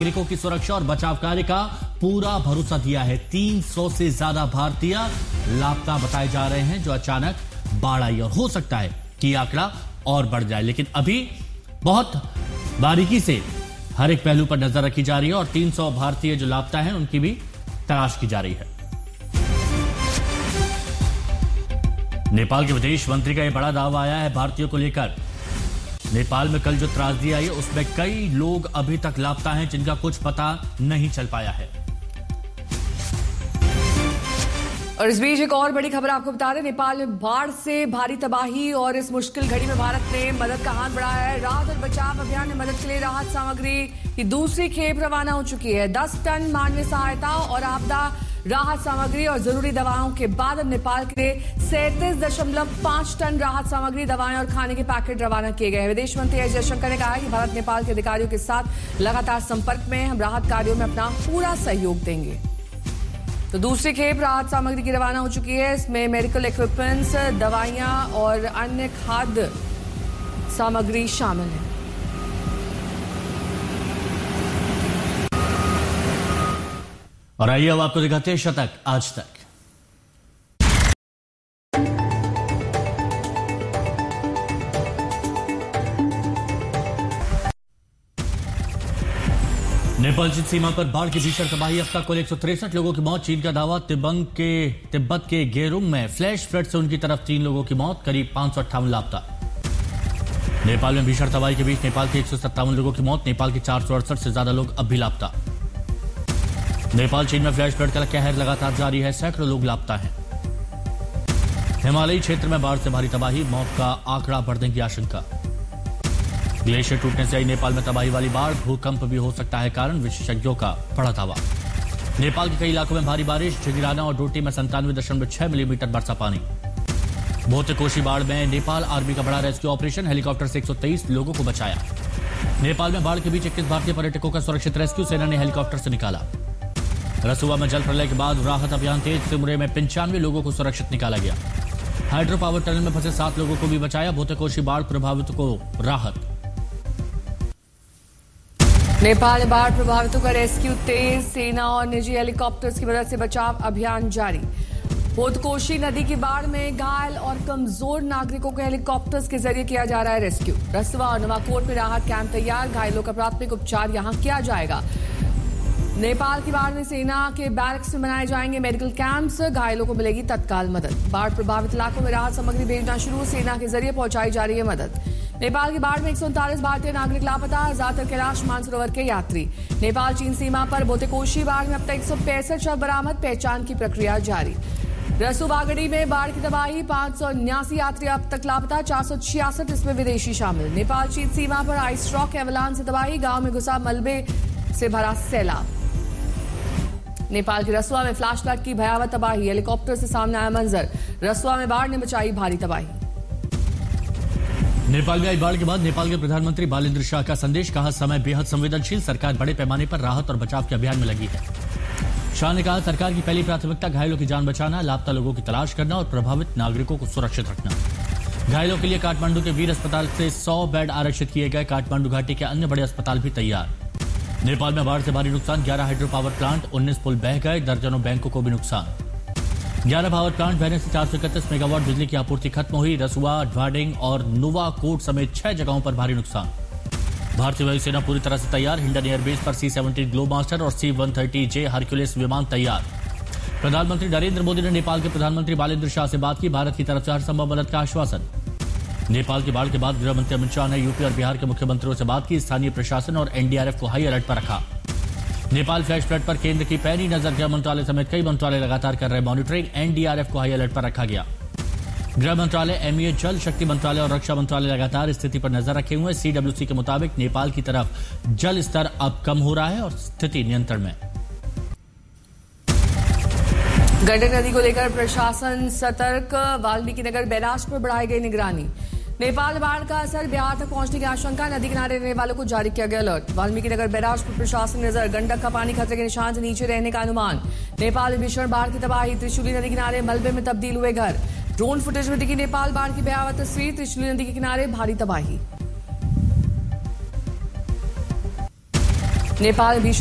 नागरिकों की सुरक्षा और बचाव कार्य का पूरा भरोसा दिया है। 300 से ज्यादा भारतीय लापता बताए जा रहे हैं, जो अचानक बाढ़ आई और हो सकता है कि यह आंकड़ा और बढ़ जाए, लेकिन अभी बहुत बारीकी से हर एक पहलू पर नजर रखी जा रही है और 300 भारतीय जो लापता हैं उनकी भी तलाश की जा रही है। नेपाल के विदेश मंत्री का यह बड़ा दावा आया है भारतीयों को लेकर। नेपाल में कल जो त्रासदी आई है उसमें कई लोग अभी तक लापता हैं, जिनका कुछ पता नहीं चल पाया है। और इस बीच एक और बड़ी खबर आपको बता दें, नेपाल में बाढ़ से भारी तबाही और इस मुश्किल घड़ी में भारत ने मदद का हाथ बढ़ाया है। राहत और बचाव अभियान में मदद के लिए राहत सामग्री की दूसरी खेप रवाना हो चुकी है। 10 टन मानवीय सहायता और आपदा राहत सामग्री और जरूरी दवाओं के बाद अब नेपाल के 37.5 टन राहत सामग्री, दवाएं और खाने के पैकेट रवाना किए गए हैं। विदेश मंत्री एस जयशंकर ने कहा है कि भारत नेपाल के अधिकारियों के साथ लगातार संपर्क में, हम राहत कार्यों में अपना पूरा सहयोग देंगे। तो दूसरी खेप राहत सामग्री की रवाना हो चुकी है। इसमें मेडिकल इक्विपमेंट्स, दवाइयां और अन्य खाद्य सामग्री शामिल है। और आइए अब आपको दिखाते हैं शतक आज तक। नेपाल चीन सीमा पर बाढ़ की भीषण तबाही, अब तक कुल 163 लोगों की मौत। चीन का दावा। तिब्बत के गेरुंग में फ्लैश फ्लड से उनकी तरफ 3 लोगों की मौत, करीब 558 लापता। नेपाल में भीषण तबाही के बीच नेपाल के 157 लोगों की मौत, नेपाल के 468 से ज्यादा लोग अब भी लापता। नेपाल चीन में फ्लैश फ्लड का कहर लगातार जारी है, सैकड़ों लोग लापता हैं। हिमालयी क्षेत्र में बाढ़ से भारी तबाही, मौत का आंकड़ा बढ़ने की आशंका। ग्लेशियर टूटने से आई नेपाल में तबाही वाली बाढ़, भूकंप भी हो सकता है कारण, विशेषज्ञों का बड़ा दावा। नेपाल के कई इलाकों में भारी बारिश, झिगिराना और डोटी में 97.6 मिलीमीटर बरसा पानी। भोतेकोशी बाढ़ में नेपाल आर्मी का बड़ा रेस्क्यू ऑपरेशन, हेलीकॉप्टर से 123 लोगों को बचाया। नेपाल में बाढ़ के बीच 21 भारतीय पर्यटकों का सुरक्षित रेस्क्यू, सेना ने हेलीकॉप्टर से निकाला। रसुआ में जल प्रलय के बाद राहत अभियान तेज, सिमरे में 95 लोगों को सुरक्षित निकाला गया। हाइड्रो पावर टनल में फंसे 7 लोगों को भी बचाया। भोतेकोशी बाढ़ प्रभावितों को राहत। नेपाल में बाढ़ प्रभावितों का रेस्क्यू तेज, सेना और निजी हेलीकॉप्टर्स की मदद से बचाव अभियान जारी। भोतकोशी नदी की बाढ़ में घायल और कमजोर नागरिकों को हेलीकॉप्टर्स के जरिए किया जा रहा है रेस्क्यू। रसुआ और नवाकोट में राहत कैंप तैयार, घायलों का प्राथमिक उपचार यहां किया जाएगा। नेपाल की बाढ़ में सेना के बैरक्स में बनाए जाएंगे मेडिकल कैंप्स, घायलों को मिलेगी तत्काल मदद। बाढ़ प्रभावित इलाकों में राहत सामग्री भेजना शुरू, सेना के जरिए पहुंचाई जा रही है मदद। नेपाल की बाढ़ में 139 भारतीय नागरिक लापता, ज्यादातर कैलाश मानसरोवर के यात्री। नेपाल चीन सीमा पर भोतेकोशी बाढ़ में अब तक 165 शव बरामद, पहचान की प्रक्रिया जारी। रसूबागड़ी में बाढ़ की तबाही, 579 यात्री अब तक लापता, 466 इसमें विदेशी शामिल। नेपाल चीन सीमा पर आइस रॉक एवलांच से तबाही, गांव में घुसा मलबे से भरा सैलाब। नेपाल के रसुआ में फ्लैश फ्लड की भयावह तबाही, हेलीकॉप्टर से सामने आया मंजर। रसुआ में बाढ़ ने मचाई भारी तबाही। नेपाल में आई बाढ़ के बाद नेपाल के प्रधानमंत्री बालेन्द्र शाह का संदेश, कहा समय बेहद संवेदनशील, सरकार बड़े पैमाने पर राहत और बचाव के अभियान में लगी है। शाह ने कहा सरकार की पहली प्राथमिकता घायलों की जान बचाना, लापता लोगों की तलाश करना और प्रभावित नागरिकों को सुरक्षित रखना। घायलों के लिए काठमांडू के वीर अस्पताल से 100 बेड आरक्षित किए गए, काठमांडू घाटी के अन्य बड़े अस्पताल भी तैयार। नेपाल में बाढ़ से भारी नुकसान, 11 हाइड्रो पावर प्लांट, 19 पुल बह गए, दर्जनों बैंकों को भी नुकसान। 11 पावर प्लांट बहने से 431 मेगावाट बिजली की आपूर्ति खत्म हुई। रसुआ, ढ्वाडिंग और नुवाकोट समेत 6 जगहों पर भारी नुकसान। भारतीय वायुसेना पूरी तरह से तैयार, हिंडन एयरबेस पर C-17 ग्लोबमास्टर और C-130J हरक्यूलिस विमान तैयार। प्रधानमंत्री नरेंद्र मोदी ने नेपाल के प्रधानमंत्री बालेन्द्र शाह से बात की, भारत की तरफ से हर संभव मदद का आश्वासन। नेपाल की बाढ़ के बाद गृह मंत्री अमित शाह ने यूपी और बिहार के मुख्यमंत्रियों से बात की, स्थानीय प्रशासन और एनडीआरएफ को हाई अलर्ट पर रखा। नेपाल फ्लैश फ्लड पर केंद्र की पैनी नजर, गृह मंत्रालय समेत कई मंत्रालय लगातार कर रहे मॉनिटरिंग, एनडीआरएफ को हाई अलर्ट पर रखा गया। गृह मंत्रालय, एमईए, जल शक्ति मंत्रालय और रक्षा मंत्रालय लगातार स्थिति पर नजर रखे हुए। सीडब्ल्यूसी के मुताबिक नेपाल की तरफ जल स्तर अब कम हो रहा है और स्थिति नियंत्रण में। गंडक नदी को लेकर प्रशासन सतर्क, वाल्मीकिनगर बैराज पर बढ़ाई गई निगरानी। नेपाल बाढ़ का असर बिहार तक पहुंचने की आशंका, नदी किनारे रहने वालों को जारी किया गया अलर्ट। वाल्मीकिनगर बैराज पर प्रशासन नजर, गंडक का पानी खतरे के निशान से नीचे रहने का अनुमान। नेपाल में भीषण बाढ़ की तबाही, त्रिशूली नदी किनारे मलबे में तब्दील हुए घर। ड्रोन फुटेज में दिखी नेपाल बाढ़ की भयावह तस्वीर, त्रिशूली नदी के किनारे भारी तबाही। नेपाल भी